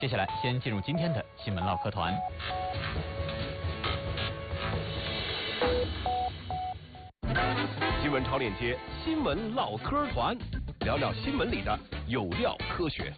接下来先进入今天的新闻唠嗑团。 新闻超链接，新闻唠嗑团，聊聊新闻里的有料科学。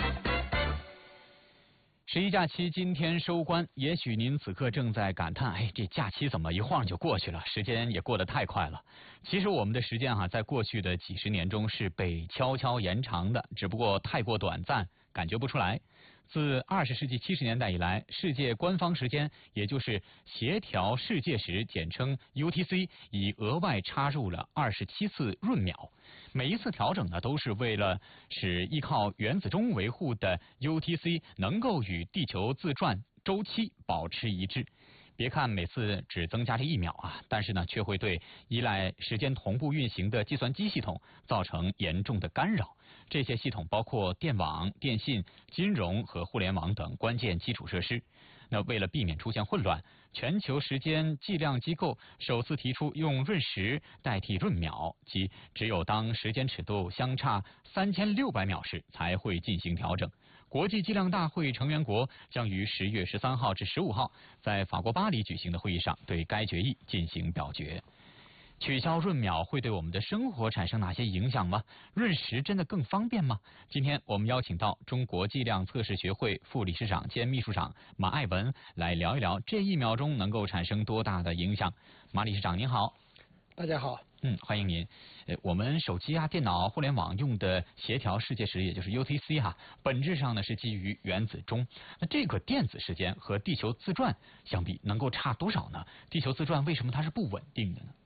11假期今天收官，也许您此刻正在感叹，这假期怎么一晃就过去了，时间也过得太快了。其实我们的时间在过去的几十年中是被悄悄延长的，只不过太过短暂，感觉不出来。自20世纪70年代以来，世界官方时间，也就是协调世界时，简称 UTC， 已额外插入了27次闰秒。每一次调整呢，都是为了使依靠原子钟维护的 UTC 能够与地球自转周期保持一致。别看每次只增加这1秒但是呢，却会对依赖时间同步运行的计算机系统造成严重的干扰。这些系统包括电网、电信、金融和互联网等关键基础设施。那为了避免出现混乱，全球时间计量机构首次提出用闰时代替闰秒，即只有当时间尺度相差3600秒时才会进行调整。国际计量大会成员国将于10月13号至15号在法国巴黎举行的会议上对该决议进行表决。取消闰秒会对我们的生活产生哪些影响吗？闰时真的更方便吗？今天我们邀请到中国计量测试学会副理事长兼秘书长马爱文来聊一聊这1秒钟能够产生多大的影响。马理事长您好。 大家好。 欢迎您。我们手机电脑、互联网用的协调世界时，也就是 UTC 本质上呢是基于原子钟。那这个电子时间和地球自转相比，能够差多少呢？地球自转为什么它是不稳定的呢？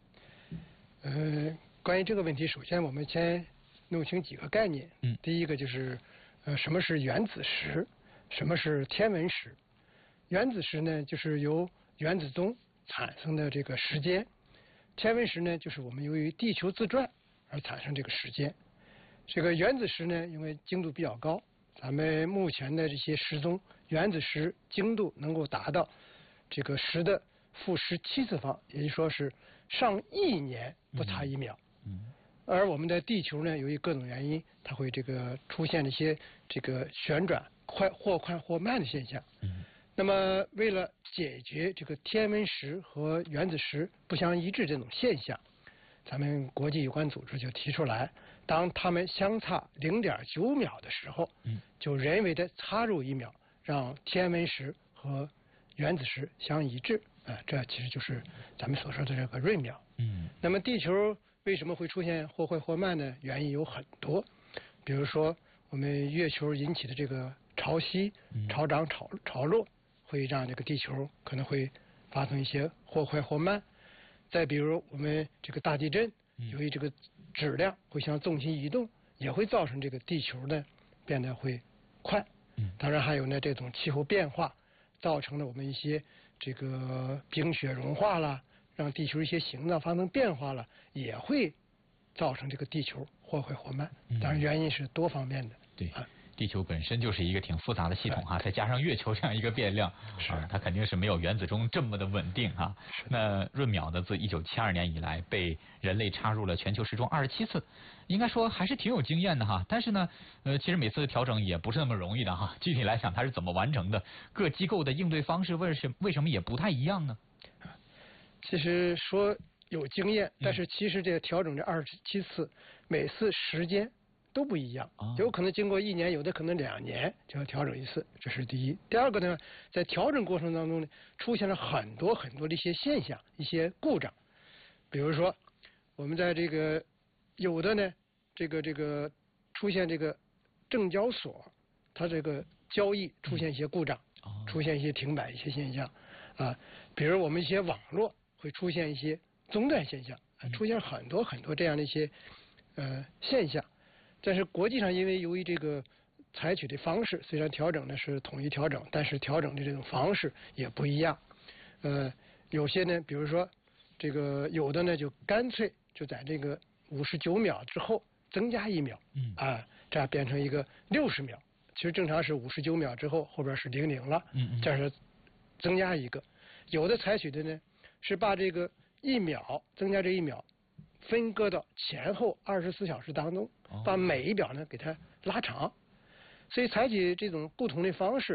关于这个问题，首先我们先弄清几个概念。第一个就是什么是原子时，什么是天文时。原子时呢，就是由原子钟产生的这个时间。天文时呢，就是我们由于地球自转而产生这个时间。这个原子时呢，因为精度比较高，咱们目前的这些时钟原子时精度能够达到这个10的负17次方，也就是说是上亿年不差1秒。而我们的地球呢，由于各种原因，它会出现一些旋转或快或慢的现象。那么为了解决这个天文时和原子时不相一致这种现象，咱们国际有关组织就提出来，当它们相差0.9秒的时候，就人为的插入1秒，让天文时和原子时相一致。这其实就是咱们所说的这个闰秒。那么地球为什么会出现或快或慢呢？原因有很多，比如说我们月球引起的这个潮汐、潮涨、潮落，会让这个地球可能会发生一些或快或慢。再比如我们这个大地震，由于这个质量会向重心移动，也会造成这个地球呢变得会快。当然还有呢这种气候变化，造成了我们一些这个冰雪融化了，让地球一些形状发生变化了，也会造成这个地球或快或慢。当然原因是多方面的。 对。地球本身就是一个挺复杂的系统再加上月球这样一个变量，它肯定是没有原子钟这么的稳定那闰秒呢，自1972年以来被人类插入了全球时钟27次，应该说还是挺有经验的但是呢，其实每次调整也不是那么容易的具体来讲，它是怎么完成的？各机构的应对方式为什么也不太一样呢？ 其实说有经验，但是其实这个调整这27次，每次时间都不一样，有可能经过1年，有的可能2年就要调整一次，这是第一。第二个呢，在调整过程当中呢，出现了很多的一些现象、一些故障。比如说，我们在这个有的呢，这个出现这个证交所，它这个交易出现一些故障，出现一些停摆一些现象比如我们一些网络会出现一些中断现象，出现很多这样的一些现象。但是国际上因为由于这个采取的方式，虽然调整呢是统一调整，但是调整的这种方式也不一样。有些呢，比如说这个有的呢就干脆就在这个59秒之后增加1秒，这样变成一个60秒。其实正常是59秒之后后边是00了，这是增加一个。有的采取的呢是把这个1秒增加这1秒分割到前后24小时当中，把每1秒呢给它拉长。所以采取这种不同的方式，